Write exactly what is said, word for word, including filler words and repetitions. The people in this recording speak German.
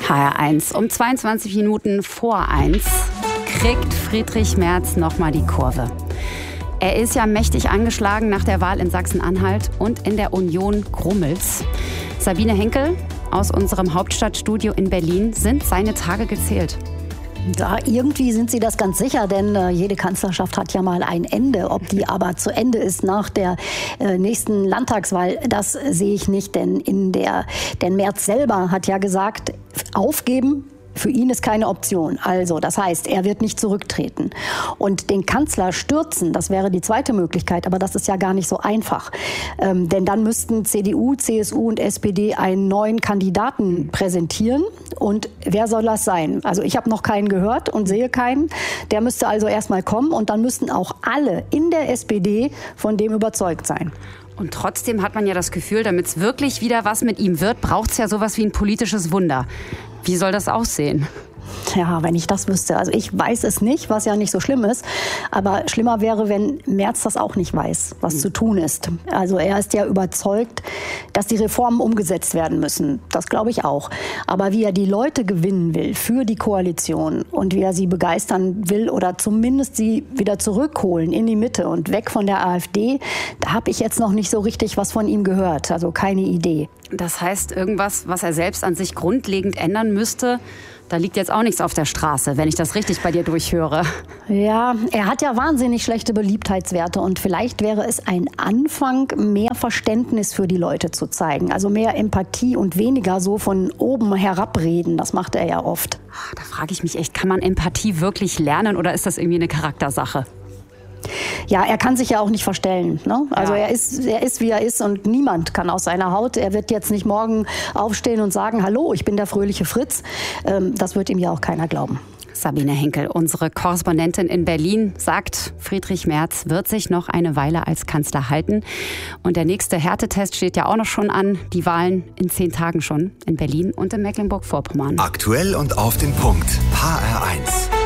H R eins. Um zweiundzwanzig Minuten vor eins kriegt Friedrich Merz nochmal die Kurve. Er ist ja mächtig angeschlagen nach der Wahl in Sachsen-Anhalt und in der Union grummelt's. Sabine Henkel aus unserem Hauptstadtstudio in Berlin, sind seine Tage gezählt? Da irgendwie sind sie das ganz sicher, denn äh, jede Kanzlerschaft hat ja mal ein Ende. Ob die aber zu Ende ist nach der äh, nächsten Landtagswahl, das sehe ich nicht, denn in der, denn Merz selber hat ja gesagt, aufgeben für ihn ist keine Option. Also, das heißt, er wird nicht zurücktreten. Und den Kanzler stürzen, das wäre die zweite Möglichkeit, aber das ist ja gar nicht so einfach. Ähm, denn dann müssten C D U, C S U und S P D einen neuen Kandidaten präsentieren. Und wer soll das sein? Also ich habe noch keinen gehört und sehe keinen. Der müsste also erstmal kommen und dann müssten auch alle in der S P D von dem überzeugt sein. Und trotzdem hat man ja das Gefühl, damit es wirklich wieder was mit ihm wird, braucht es ja sowas wie ein politisches Wunder. Wie soll das aussehen? Ja, wenn ich das wüsste. Also ich weiß es nicht, was ja nicht so schlimm ist. Aber schlimmer wäre, wenn Merz das auch nicht weiß, was mhm. zu tun ist. Also er ist ja überzeugt, dass die Reformen umgesetzt werden müssen. Das glaube ich auch. Aber wie er die Leute gewinnen will für die Koalition und wie er sie begeistern will oder zumindest sie wieder zurückholen in die Mitte und weg von der AfD, da habe ich jetzt noch nicht so richtig was von ihm gehört. Also keine Idee. Das heißt, irgendwas, was er selbst an sich grundlegend ändern müsste, da liegt jetzt auch nichts auf der Straße, wenn ich das richtig bei dir durchhöre. Ja, er hat ja wahnsinnig schlechte Beliebtheitswerte und vielleicht wäre es ein Anfang, mehr Verständnis für die Leute zu zeigen. Also mehr Empathie und weniger so von oben herabreden. Das macht er ja oft. Da frage ich mich echt, kann man Empathie wirklich lernen oder ist das irgendwie eine Charaktersache? Ja, er kann sich ja auch nicht verstellen. Ne? Also ja. er ist, er ist, wie er ist und niemand kann aus seiner Haut. Er wird jetzt nicht morgen aufstehen und sagen, hallo, ich bin der fröhliche Fritz. Ähm, das wird ihm ja auch keiner glauben. Sabine Henkel, unsere Korrespondentin in Berlin, sagt, Friedrich Merz wird sich noch eine Weile als Kanzler halten. Und der nächste Härtetest steht ja auch noch schon an. Die Wahlen in zehn Tagen schon in Berlin und in Mecklenburg-Vorpommern. Aktuell und auf den Punkt. H R eins.